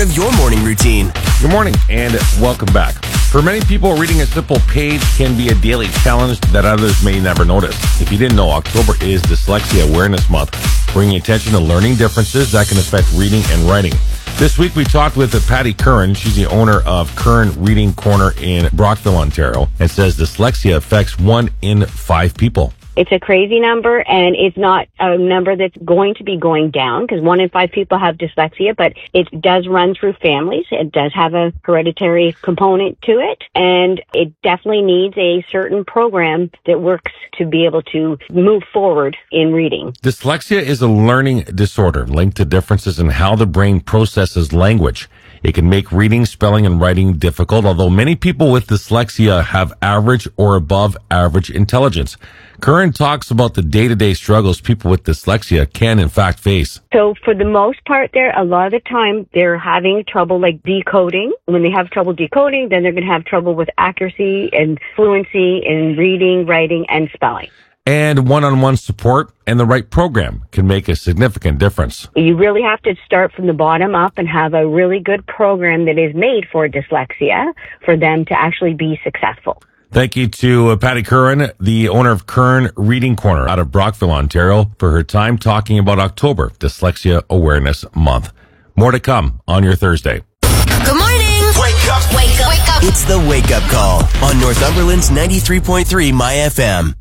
part of your morning routine. Good morning and welcome back. For many people, reading a simple page can be a daily challenge that others may never notice. If you didn't know, October is Dyslexia Awareness Month, bringing attention to learning differences that can affect reading and writing. This week, we talked with Patty Curran. She's the owner of Curran Reading Corner in Brockville, Ontario, and says dyslexia affects 1 in 5 people. It's a crazy number, and it's not a number that's going to be going down because 1 in 5 people have dyslexia, but it does run through families. It does have a hereditary component to it, and it definitely needs a certain program that works to be able to move forward in reading. Dyslexia is a learning disorder linked to differences in how the brain processes language. It can make reading, spelling, and writing difficult, although many people with dyslexia have average or above average intelligence. Curran talks about the day-to-day struggles people with dyslexia can in fact face. So for the most part there, a lot of the time they're having trouble like decoding. When they have trouble decoding, then they're going to have trouble with accuracy and fluency in reading, writing, and spelling. And one-on-one support and the right program can make a significant difference. You really have to start from the bottom up and have a really good program that is made for dyslexia for them to actually be successful. Thank you to Patty Curran, the owner of Curran Reading Corner out of Brockville, Ontario, for her time talking about October Dyslexia Awareness Month. More to come on your Thursday. Good morning. Wake up. Wake up. Wake up. It's the Wake Up Call on Northumberland's 93.3 My FM.